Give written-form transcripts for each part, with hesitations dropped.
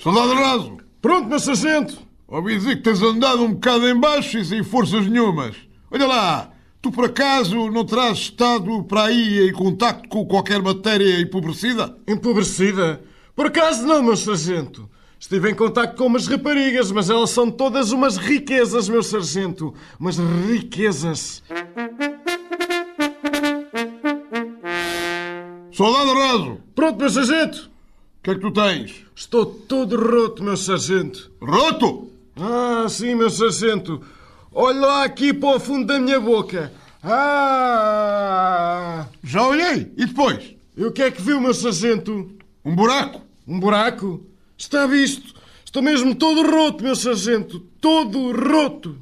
Soldado Raso, Pronto, meu sargento. ouvi dizer que tens andado um bocado em baixo e sem forças nenhumas. Olha lá, tu por acaso não terás estado para aí em contacto com qualquer matéria empobrecida? Empobrecida? Por acaso não, meu sargento. Estive em contacto com umas raparigas, mas elas são todas umas riquezas, meu sargento. Umas riquezas. Soldado Raso, Pronto, meu sargento. o que é que tu tens? Estou todo roto, meu sargento. Roto? Ah, sim, meu sargento. Olha lá aqui para o fundo da minha boca. Ah! Já olhei. E depois? E o que é que viu, meu sargento? Um buraco? Um buraco? Está visto. Estou mesmo todo roto, meu sargento. Todo roto.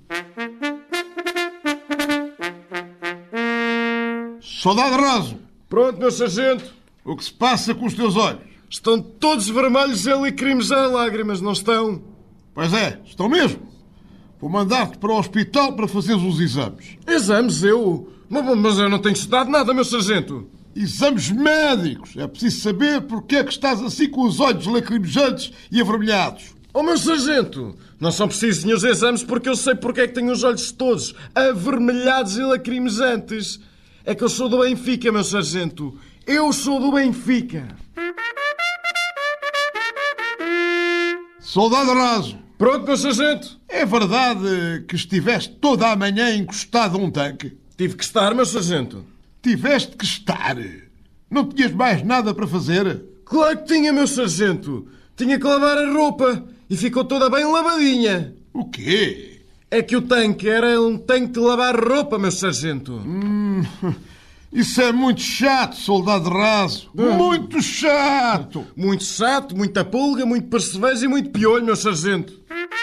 Soldado Raso, Pronto, meu sargento. o que se passa com os teus olhos? Estão todos vermelhos e lacrimejar lágrimas, não estão? Pois é, estão mesmo. Vou mandar-te para o hospital para fazeres os exames. Exames, eu? Mas eu não tenho estudado nada, meu sargento. Exames médicos. É preciso saber porque é que estás assim com os olhos lacrimejantes e avermelhados. Oh, meu sargento, não são precisos nenhum exames porque eu sei porque é que tenho os olhos todos avermelhados e lacrimejantes. É que eu sou do Benfica, meu sargento. Eu sou do Benfica. Soldado Raso, Pronto, meu sargento. é verdade que estiveste toda a manhã encostado a um tanque? Tive que estar, meu sargento. Tiveste que estar. Não tinhas mais nada para fazer? Claro que tinha, meu sargento. Tinha que lavar a roupa e ficou toda bem lavadinha. O quê? É que o tanque era um tanque de lavar roupa, meu sargento. Isso é muito chato, soldado Raso. Muito chato. Muito chato, muita pulga, muito percevejo e muito piolho, meu sargento.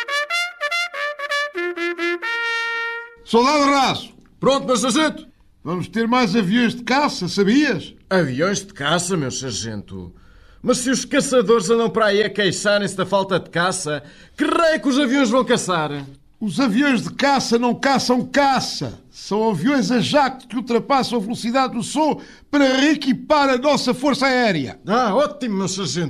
Soldado Raso, Pronto, meu sargento. vamos ter mais aviões de caça, sabias? Aviões de caça, meu sargento. Mas se os caçadores andam para aí a queixarem-se da falta de caça, que raio é que os aviões vão caçar? Os aviões de caça não caçam caça. São aviões a jacto que ultrapassam a velocidade do som para reequipar a nossa força aérea. Ah, ótimo, meu sargento.